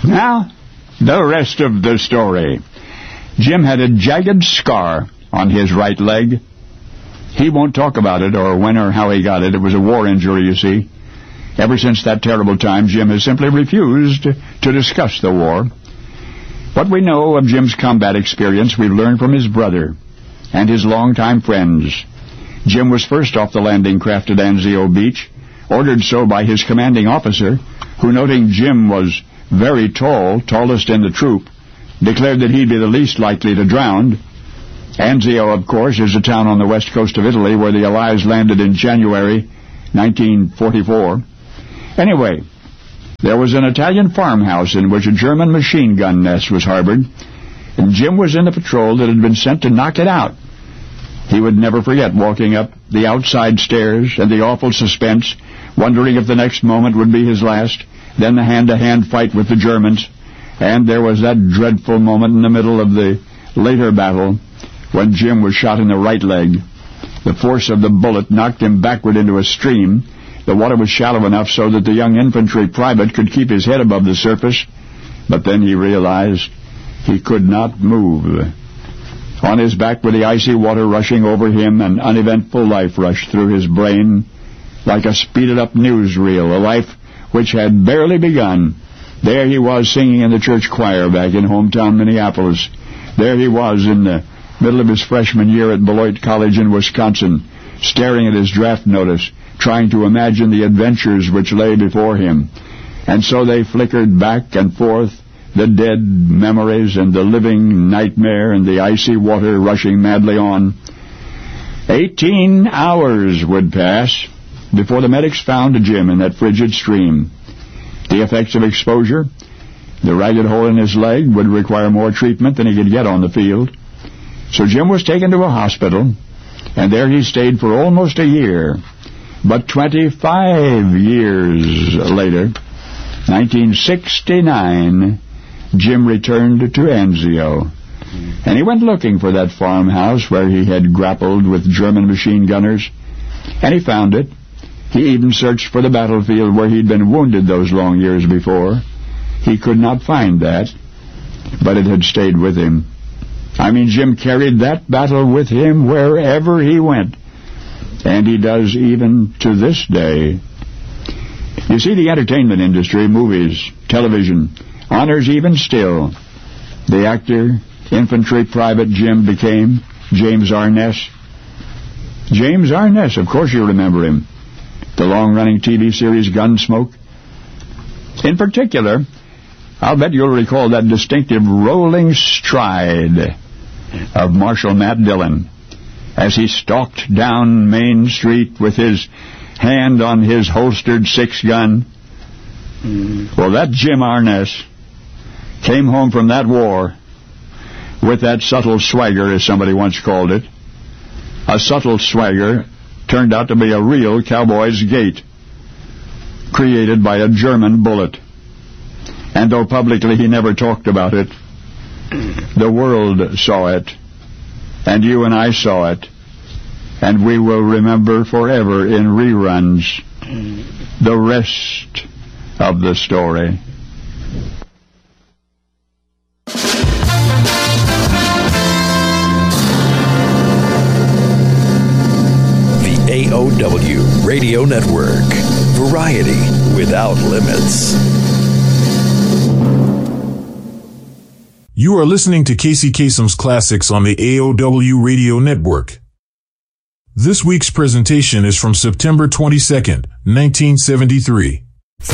Now, the rest of the story. Jim had a jagged scar on his right leg. He won't talk about it or when or how he got it. It was a war injury, you see. Ever since that terrible time, Jim has simply refused to discuss the war. What we know of Jim's combat experience we've learned from his brother and his longtime friends. Jim was first off the landing craft at Anzio Beach, ordered so by his commanding officer, who, noting Jim was very tall, tallest in the troop, declared that he'd be the least likely to drown. Anzio, of course, is a town on the west coast of Italy where the Allies landed in January 1944. Anyway, there was an Italian farmhouse in which a German machine gun nest was harbored, and Jim was in the patrol that had been sent to knock it out. He would never forget walking up the outside stairs and the awful suspense, wondering if the next moment would be his last, then the hand-to-hand fight with the Germans, and there was that dreadful moment in the middle of the later battle when Jim was shot in the right leg. The force of the bullet knocked him backward into a stream. The water was shallow enough so that the young infantry private could keep his head above the surface, but then he realized he could not move. On his back with the icy water rushing over him, an uneventful life rushed through his brain like a speeded-up newsreel, a life which had barely begun. There he was singing in the church choir back in hometown Minneapolis. There he was in the middle of his freshman year at Beloit College in Wisconsin, staring at his draft notice, trying to imagine the adventures which lay before him. And so they flickered back and forth, the dead memories and the living nightmare and the icy water rushing madly on. 18 hours would pass before the medics found Jim in that frigid stream. The effects of exposure, the ragged hole in his leg, would require more treatment than he could get on the field. So Jim was taken to a hospital, and there he stayed for almost a year. But 25 years later, 1969, Jim returned to Anzio. And he went looking for that farmhouse where he had grappled with German machine gunners, and he found it. He even searched for the battlefield where he'd been wounded those long years before. He could not find that, but it had stayed with him. I mean, Jim carried that battle with him wherever he went, and he does even to this day. You see, the entertainment industry, movies, television, honors even still the actor, infantry private Jim became, James Arness. James Arness, of course you remember him. The long-running TV series Gunsmoke. In particular, I'll bet you'll recall that distinctive rolling stride of Marshal Matt Dillon as he stalked down Main Street with his hand on his holstered 6-gun. Well, that Jim Arness came home from that war with that subtle swagger, as somebody once called it. A subtle swagger turned out to be a real cowboy's gait, created by a German bullet. And though publicly he never talked about it, the world saw it, and you and I saw it, and we will remember forever in reruns the rest of the story. AOW Radio Network. Variety without limits. You are listening to Casey Kasem's Classics on the AOW Radio Network. This week's presentation is from September 22nd, 1973.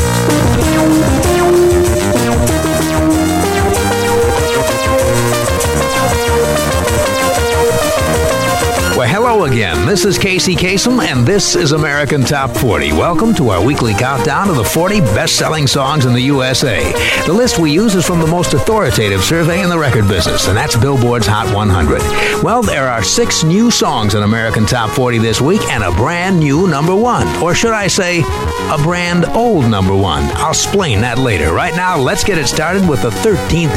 Well, hello again. This is Casey Kasem, and this is American Top 40. Welcome to our weekly countdown of the 40 best-selling songs in the USA. The list we use is from the most authoritative survey in the record business, and that's Billboard's Hot 100. Well, there are 6 new songs in American Top 40 this week, and a brand new number 1. Or should I say, a brand old number 1. I'll explain that later. Right now, let's get it started with the 13th